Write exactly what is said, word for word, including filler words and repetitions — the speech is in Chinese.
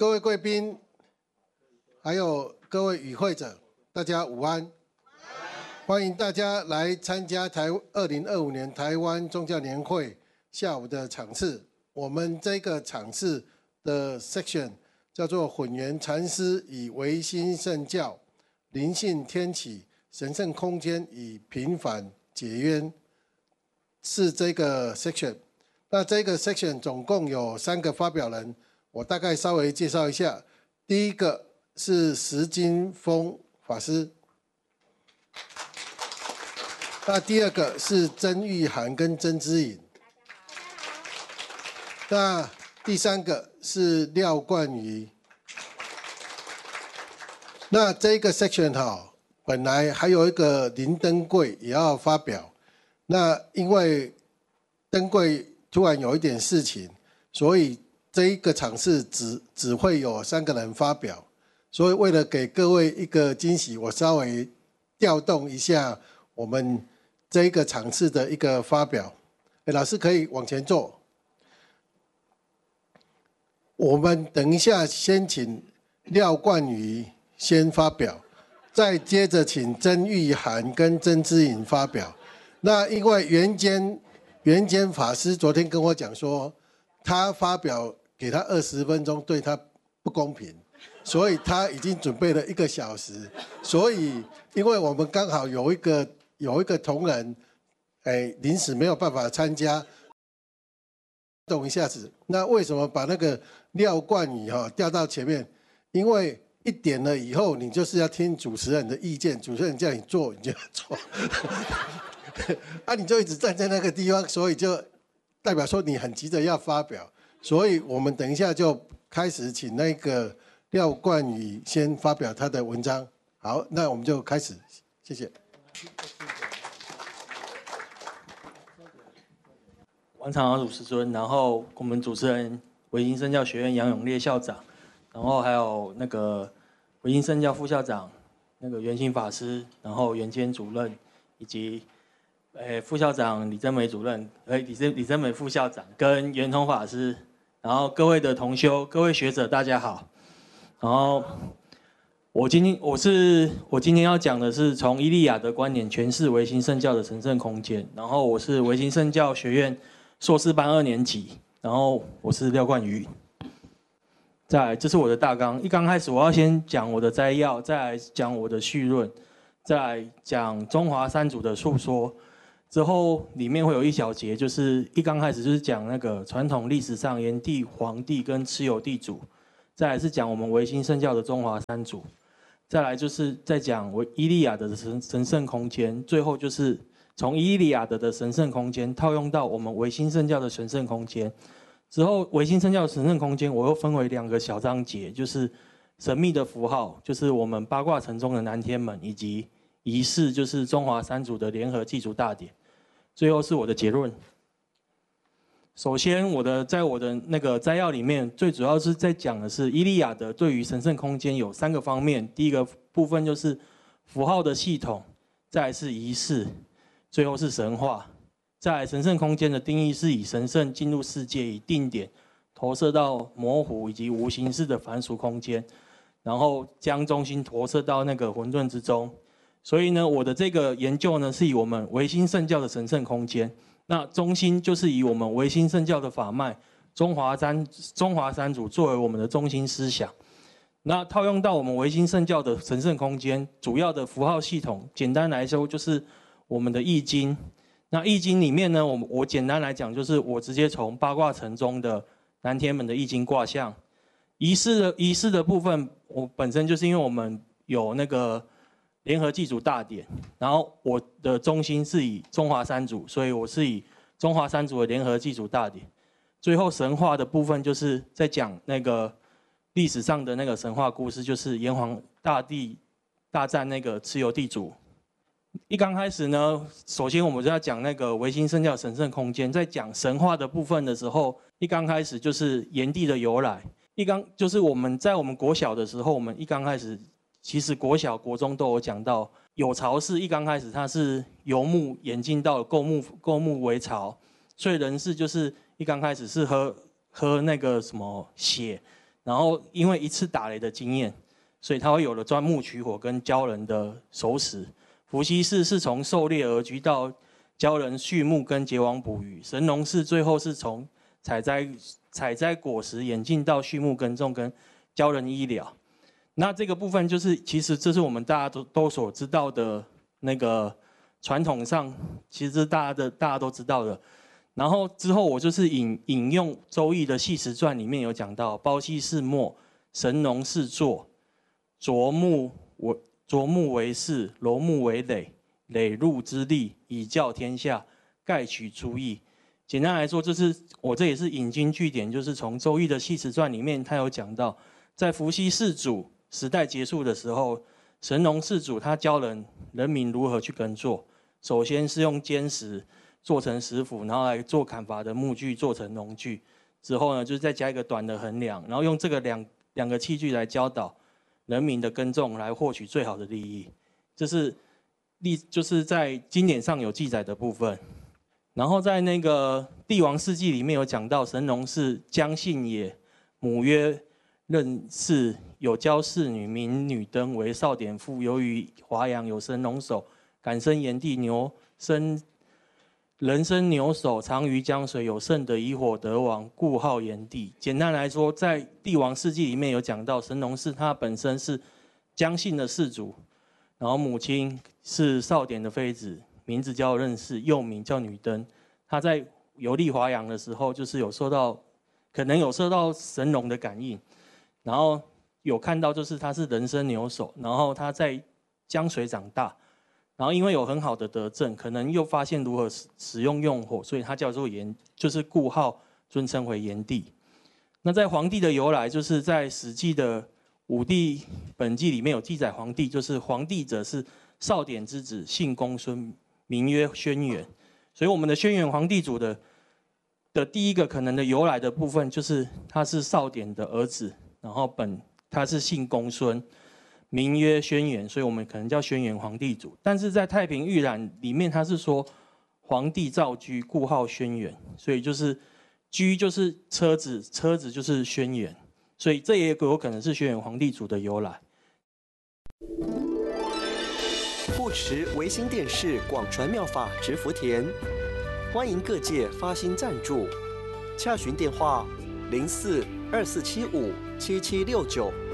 各位贵宾，还有各位与会者，大家午安！欢迎大家来参加台二零二五年台湾宗教年会下午的场次。我们这个场次的 section 叫做混元禅师以唯心圣教、灵性天启、神圣空间以平反解冤，是这个 section。那这个 section 总共有三个发表人，我大概稍微介绍一下。第一个是石金峰法师，那第二个是曾玉涵跟曾之颖，那第三个是廖冠宇。那这个 section 哈，本来还有一个林登贵也要发表，那因为登贵突然有一点事情，所以这一个场次只只会有三个人发表，所以为了给各位一个惊喜，我稍微调动一下我们这一个场次的一个发表。哎，老师可以往前坐。我们等一下先请廖冠宇先发表，再接着请曾玉涵跟曾之颖发表。那因为袁坚袁坚法师昨天跟我讲说，他发表给他二十分钟对他不公平，所以他已经准备了一个小时。所以因为我们刚好有一个有一个同仁，哎，临时没有办法参加，动一下子。那为什么把那个廖冠宇哈调到前面？因为一点了以后，你就是要听主持人的意见，主持人叫你做，你就要做。啊，你就一直站在那个地方，所以就代表说你很急着要发表。所以我们等一下就开始请那个廖冠宇先发表他的文章。好，那我们就开始，谢谢。 王长老主师尊，然后我们主持人唯心圣教学院杨永烈校长，然后还有那个唯心圣教副校长那个圆心法师，然后袁坚主任以及诶副校长李珍美主任，诶李珍李珍美副校长跟圆通法师，然后各位的同修、各位学者大家好。然后我今天我是我今天要讲的是从伊利亚的观点诠释唯心圣教的神圣空间。然后我是唯心圣教学院硕士班二年级，然后我是廖冠宇。再来，这是我的大纲。一刚开始我要先讲我的摘要，再来讲我的序论，再来讲中华三祖的述说。之后里面会有一小节，就是一刚开始就是讲那个传统历史上炎帝、黄帝跟蚩尤地主。再来是讲我们唯心圣教的中华三祖。再来就是在讲我伊利亚德的神神圣空间。最后就是从伊利亚德的神圣空间套用到我们唯心圣教的神圣空间。之后唯心圣教的神圣空间我又分为两个小章节，就是神秘的符号，就是我们八卦城中的南天门，以及仪式，就是中华三祖的联合祭祖大典。最后是我的结论。首先，我的在我的那个摘要里面，最主要是在讲的是伊利亚德对于神圣空间有三个方面。第一个部分就是符号的系统，再来是仪式，最后是神话。再来神圣空间的定义是以神圣进入世界，以定点投射到模糊以及无形式的凡俗空间，然后将中心投射到那个混沌之中。所以呢，我的这个研究呢，是以我们唯心圣教的神圣空间，那中心就是以我们唯心圣教的法脉中华三中华三祖作为我们的中心思想。那套用到我们唯心圣教的神圣空间，主要的符号系统，简单来说就是我们的易经。那易经里面呢，我我简单来讲，就是我直接从八卦城中的南天门的易经卦象。仪式的仪式的部分，我本身就是因为我们有那个联合祭祖大典，然后我的中心是以中华三祖，所以我是以中华三祖的联合祭祖大典。最后神话的部分就是在讲那个历史上的那个神话故事，就是炎黄大帝大战那个蚩尤地主。一刚开始呢，首先我们就要讲那个唯心圣教神圣空间，在讲神话的部分的时候，一刚开始就是炎帝的由来。一刚就是我们在我们国小的时候，我们一刚开始。其实国小、国中都有讲到，有巢氏一刚开始它是游牧演进到构木构木为巢，所以人氏就是一刚开始是喝喝那个什么血， 然后因为一次打雷的经验，所以他会有了钻木取火跟教人的熟识。伏羲氏是从狩猎而居到教人畜牧跟结网捕鱼，神农氏最后是从采摘采摘果实演进到畜牧耕种跟教人医疗。那这个部分就是，其实这是我们大家都都所知道的那个传统上，其实大家的大家都知道的。然后之后我就是引引用《周易》的系辞传里面有讲到，包羲氏墨，神农氏作，琢木为琢木为室，楼木为垒，垒路之利，以教天下，盖取诸易。简单来说，就是我这也是引经据典，就是从《周易》的系辞传里面，他有讲到，在伏羲氏主时代结束的时候，神农氏主他教人人民如何去耕作。首先是用坚石做成石斧，然后来做砍伐的木具做成农具。之后呢，就是再加一个短的横梁，然后用这个两两个器具来教导人民的耕种，来获取最好的利益。这是历就是在经典上有记载的部分。然后在那个《帝王世纪》里面有讲到，神农氏姜姓也，母曰任氏，有教侍女，名女登，为少典妇。由于华阳有神农首，感生炎帝，牛生人生牛首，常于江水，有甚得以火得王，故号炎帝。简单来说，在《帝王世纪》里面有讲到，神农氏他本身是姜姓的氏族，然后母亲是少典的妃子，名字叫任氏，又名叫女登。他在游历华阳的时候，就是有受到，可能有受到神农的感应，然后有看到就是他是人身牛首，然后他在江水长大，然后因为有很好的德政，可能又发现如何使使用用火，所以他叫做炎，就是故号尊称为炎帝。那在黄帝的由来，就是在《史记》的《武帝本纪》里面有记载，黄帝就是黄帝者是少典之子，姓公孙，名曰轩辕。所以我们的轩辕黄帝祖的的第一个可能的由来的部分，就是他是少典的儿子，然后本他是姓公孙，名曰轩辕，所以我们可能叫轩辕黄帝祖。但是在《太平御览》里面，他是说皇帝造车，故号轩辕，所以就是车就是车子，车子就是轩辕，所以这也有可能是轩辕黄帝祖的由来。 护持维新电视广传妙法植福田，欢迎各界发心赞助，洽询电话零四二四七五七七六九。